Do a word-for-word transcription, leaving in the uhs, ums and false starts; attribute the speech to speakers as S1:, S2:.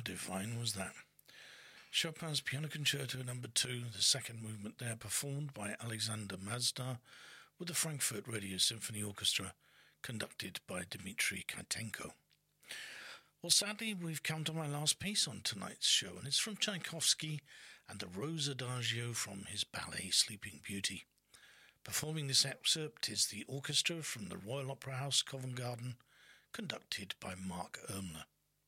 S1: divine was that? Chopin's Piano Concerto Number Two, the second movement there, performed by Alexander Mazda with the Frankfurt Radio Symphony Orchestra, conducted by Dmitry Kitenko. Well, sadly, we've come to my last piece on tonight's show, and it's from Tchaikovsky and the Rose Adagio from his ballet Sleeping Beauty. Performing this excerpt is the orchestra from the Royal Opera House, Covent Garden, conducted by Mark Ermler.